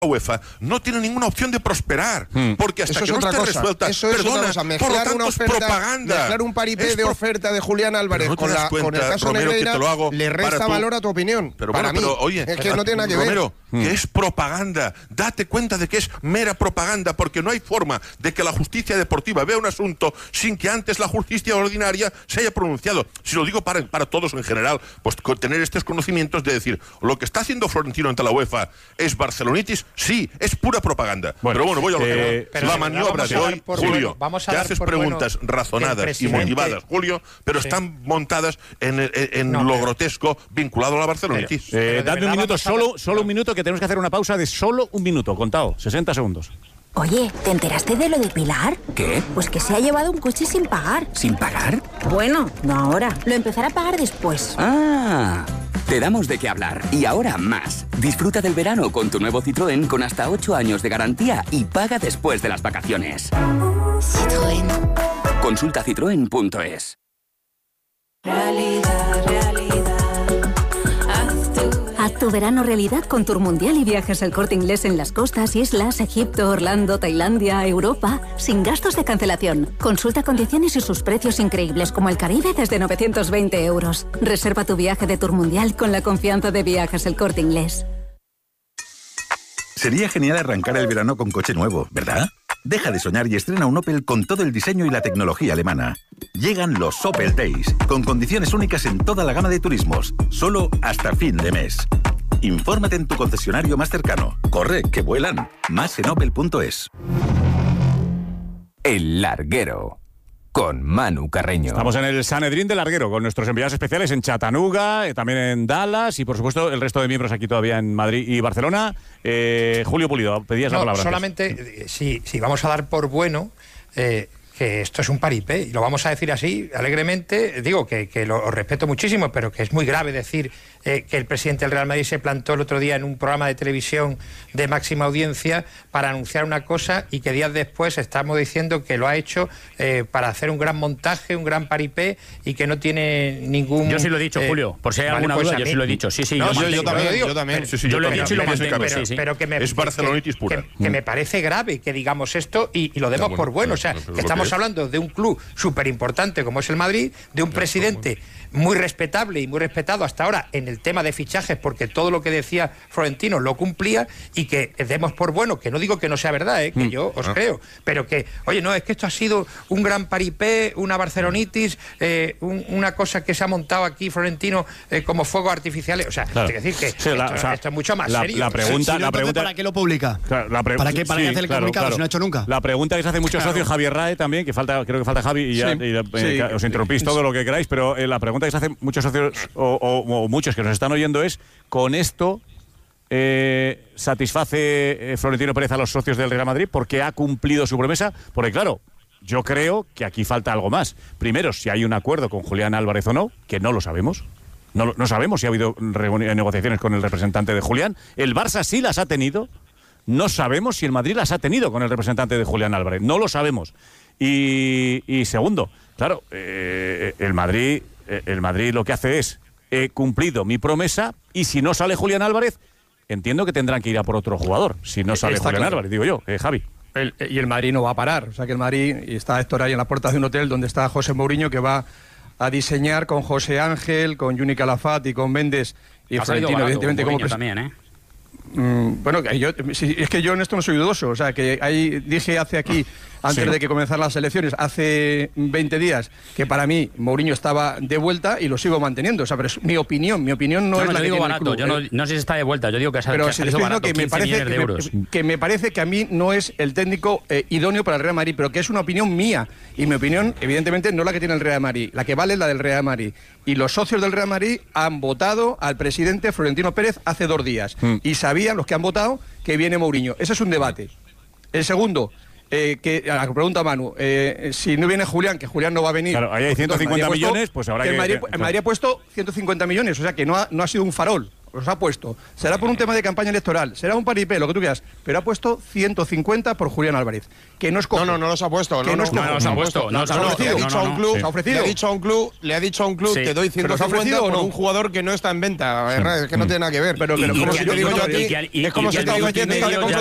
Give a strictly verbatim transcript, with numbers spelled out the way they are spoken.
UEFA no tiene ninguna opción de prosperar, hmm. porque hasta eso que es no esté cosa. resuelta, eso perdona, es otra cosa. Mezclar por lo tanto una oferta, es propaganda. Mezclar un paripé es de pro... oferta de Julián Álvarez no con, la, cuenta, con el caso Romero, Negreira, que te lo hago le resta tu... valor a tu opinión. Pero para bueno, mí, pero oye, es que no tiene nada que ver. Romero, hmm. que es propaganda. Date cuenta de que es mera propaganda, porque no hay forma de que la justicia deportiva vea un asunto sin que antes la justicia ordinaria se haya pronunciado. Si lo digo para, para todos en general, pues tener estos conocimientos de decir, lo que está haciendo Florentino ante la UEFA es barcelonitis, sí, es pura propaganda. Bueno, pero bueno, voy a lo eh, que la maniobra de hoy, Julio, bueno, vamos a te haces preguntas bueno razonadas y motivadas, Julio, pero sí. están montadas en, en, en no, lo pero, grotesco vinculado a la barcelonitis. Pero, eh, dadme un minuto, solo, solo un minuto, que tenemos que hacer una pausa de solo un minuto, contado, sesenta segundos. Oye, ¿te enteraste de lo de Pilar? ¿Qué? Pues que se ha llevado un coche sin pagar. ¿Sin pagar? Bueno, no ahora. Lo empezará a pagar después. Ah, te damos de qué hablar. Y ahora más. Disfruta del verano con tu nuevo Citroën con hasta ocho años de garantía y paga después de las vacaciones. Citroën. Consulta citroen punto es. Realidad, realidad. Haz tu verano realidad con Tour Mundial y Viajes El Corte Inglés en las costas, islas, Egipto, Orlando, Tailandia, Europa, sin gastos de cancelación. Consulta condiciones y sus precios increíbles, como el Caribe desde novecientos veinte euros. Reserva tu viaje de Tour Mundial con la confianza de Viajes El Corte Inglés. Sería genial arrancar el verano con coche nuevo, ¿verdad? Deja de soñar y estrena un Opel con todo el diseño y la tecnología alemana. Llegan los Opel Days, con condiciones únicas en toda la gama de turismos, solo hasta fin de mes. Infórmate en tu concesionario más cercano. Corre, que vuelan. Más en opel punto es. El Larguero, con Manu Carreño. Estamos en el Sanedrín del Larguero, con nuestros enviados especiales en Chattanooga, eh, también en Dallas y, por supuesto, el resto de miembros aquí todavía en Madrid y Barcelona. Eh, Julio Pulido, pedías no, la palabra. Solamente, si, si vamos a dar por bueno... Eh, que esto es un paripé, y lo vamos a decir así, alegremente, digo que, que lo respeto muchísimo, pero que es muy grave decir eh, que el presidente del Real Madrid se plantó el otro día en un programa de televisión de máxima audiencia para anunciar una cosa y que días después estamos diciendo que lo ha hecho eh, para hacer un gran montaje, un gran paripé y que no tiene ningún... Yo sí lo he dicho, eh, Julio, por si hay alguna vale, pues duda, yo sí lo he dicho, sí, sí. No, yo, yo, yo también, digo, yo también. Pero, sí, sí, yo, yo lo he dicho y lo mantengo, pero, sí, sí. pero que me, es barcelonitis pura. Que, que me parece grave que digamos esto y, y lo demos no, bueno, por bueno, o sea, que estamos hablando de un club súper importante como es el Madrid, de un presidente muy respetable y muy respetado hasta ahora en el tema de fichajes, porque todo lo que decía Florentino lo cumplía, y que demos por bueno, que no digo que no sea verdad, ¿eh? que mm. yo os ah. creo, pero que, oye, no, es que esto ha sido un gran paripé, una barcelonitis, eh, un, una cosa que se ha montado aquí Florentino eh, como fuegos artificiales, o sea, claro. es decir, que sí, esto, la, o sea, esto es mucho más la, serio. La pregunta, sí, la pregunta ¿para qué lo publica? Claro, la pre ¿Para qué, para sí, qué hacer el claro, comunicado claro. si no ha hecho nunca? La pregunta que se hace muchos claro. socios, Javier Rae también, que falta, creo que falta Javi, y ya sí, y, eh, sí. os interrumpís todo lo que queráis, pero eh, la pregunta que se hace muchos socios o, o, o muchos que nos están oyendo es, ¿con esto eh, satisface eh, Florentino Pérez a los socios del Real Madrid porque ha cumplido su promesa? Porque claro, yo creo que aquí falta algo más. Primero, si hay un acuerdo con Julián Álvarez o no, que no lo sabemos. No, no sabemos si ha habido negociaciones con el representante de Julián. El Barça sí las ha tenido. No sabemos si el Madrid las ha tenido con el representante de Julián Álvarez. No lo sabemos. Y, y segundo, claro, eh, el Madrid... El Madrid lo que hace es, he cumplido mi promesa, y si no sale Julián Álvarez, entiendo que tendrán que ir a por otro jugador. Si no sale está Julián claro. Álvarez, digo yo, eh, Javi. El, y el Madrid no va a parar. O sea que el Madrid, y está Héctor ahí en la puerta de un hotel donde está José Mourinho, que va a diseñar con José Ángel, con Juni Calafat y con Méndez y ha Florentino, barato, evidentemente, como también, ¿eh? Mm, bueno, yo, si, es que yo en esto no soy dudoso. O sea, que ahí dije hace aquí, antes sí. de que comenzaran las elecciones, hace veinte días, que para mí Mourinho estaba de vuelta y lo sigo manteniendo. O sea, pero es mi opinión. Mi opinión no yo es no, la yo que digo tiene barato. el club. Yo no, no sé si está de vuelta. Yo digo que ha pero salido barato, que me parece que me, que me parece que a mí no es el técnico eh, idóneo para el Real Madrid, pero que es una opinión mía. Y mi opinión, evidentemente, no la que tiene el Real Madrid. La que vale es la del Real Madrid. Y los socios del Real Madrid han votado al presidente Florentino Pérez hace dos días. Mm. Y sabían, los que han votado, que viene Mourinho. Ese es un debate. El segundo, eh, que a la que pregunta Manu, eh, si no viene Julián, que Julián no va a venir. Claro, ahí hay ciento cincuenta puesto, millones, pues ahora que... El Madrid, el Madrid ha puesto ciento cincuenta millones, o sea que no ha, no ha sido un farol. los ha puesto. Será por un tema de campaña electoral, será un paripé, lo que tú quieras, pero ha puesto ciento cincuenta por Julián Álvarez. Que no es cojo. No, no, no los ha puesto. Que no, no, no, no, no, no los ha puesto. No, no, no, le ha dicho a un club, ¿Se ha ofrecido? le ha dicho a un club, le ha dicho a un club, Sí. te doy ciento cincuenta por un jugador que no está en venta. Es que no tiene nada que ver. Pero, pero, como pero si te digo yo a ti, es como si te digo yo a ti,